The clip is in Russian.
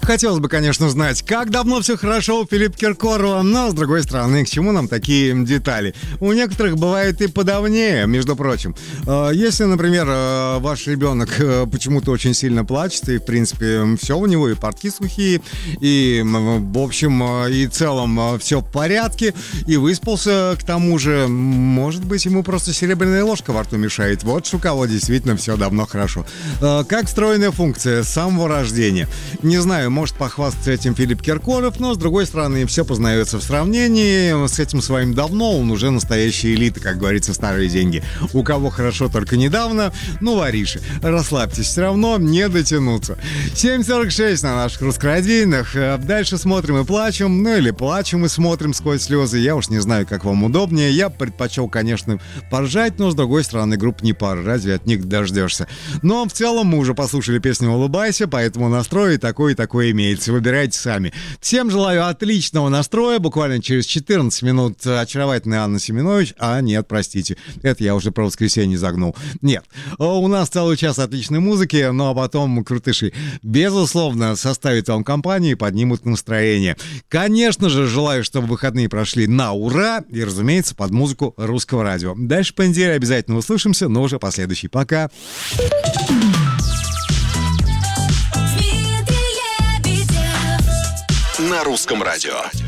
Хотелось бы, конечно, знать, как давно все хорошо у Филиппа Киркорова, но, с другой стороны, к чему нам такие детали? У некоторых бывает и подавнее, между прочим. Если, например, ваш ребенок почему-то очень сильно плачет, и, в принципе, все у него, и портки сухие, и, в общем, и целом все в порядке, и выспался, к тому же, может быть, ему просто серебряная ложка во рту мешает. Вот у кого действительно все давно хорошо. Как встроенная функция с самого рождения? Не знаю, может похвастаться этим Филипп Киркоров, но, с другой стороны, все познается в сравнении. С этим своим давно он уже настоящая элита, как говорится, старые деньги. У кого хорошо только недавно, ну, вориши. Расслабьтесь, все равно не дотянуться. 7:46 на наших русскорадийных. Дальше смотрим и плачем, ну или плачем и смотрим сквозь слезы. Я уж не знаю, как вам удобнее. Я предпочел, конечно, поржать, но, с другой стороны, группа не пара. Разве от них дождешься? Но в целом мы уже послушали песню «Улыбайся», поэтому настрой такой и такой имеется. Выбирайте сами. Всем желаю отличного настроя. Буквально через 14 минут очаровательная Анна Семенович. А нет, простите, это я уже про воскресенье загнул. Нет, у нас целый час отличной музыки, ну а потом крутыши, безусловно, составят вам компанию и поднимут настроение. Конечно же, желаю, чтобы выходные прошли на ура и, разумеется, под музыку русского радио. Дальше по неделе обязательно услышимся, но уже последующий. Пока. На русском радио.